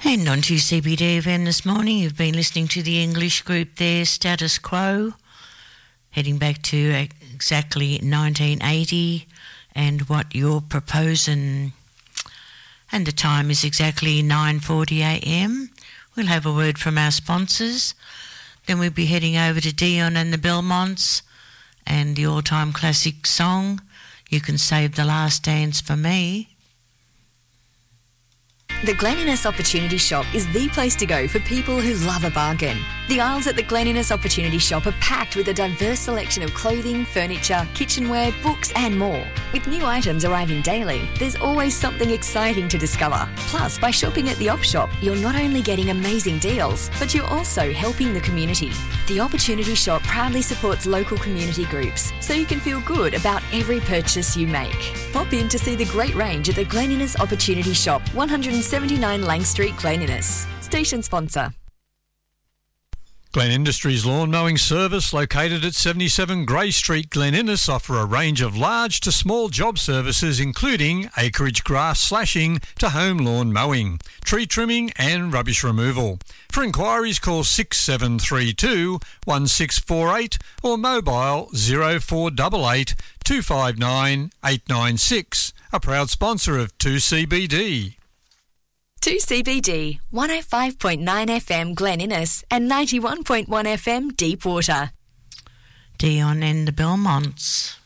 And on to CBD event this morning, you've been listening to the English group there, Status Quo, heading back to exactly 1980 and what you're proposing. And the time is exactly 9:40am. We'll have a word from our sponsors. Then we'll be heading over to Dion and the Belmonts and the all-time classic song, You Can Save the Last Dance for Me. The Glen Innes Opportunity Shop is the place to go for people who love a bargain. The aisles at the Glen Innes Opportunity Shop are packed with a diverse selection of clothing, furniture, kitchenware, books and more. With new items arriving daily, there's always something exciting to discover. Plus, by shopping at the Op Shop, you're not only getting amazing deals, but you're also helping the community. The Opportunity Shop proudly supports local community groups, so you can feel good about every purchase you make. Pop in to see the great range at the Glen Innes Opportunity Shop, 179 Lang Street, Glen Innes. Station sponsor. Glen Industries Lawn Mowing Service, located at 77 Grey Street, Glen Innes, offer a range of large to small job services including acreage grass slashing to home lawn mowing, tree trimming and rubbish removal. For inquiries, call 6732 1648 or mobile 0488 259 896. A proud sponsor of 2CBD. 2CBD, 105.9 FM Glen Innes and 91.1 FM Deepwater. Dion and the Belmonts.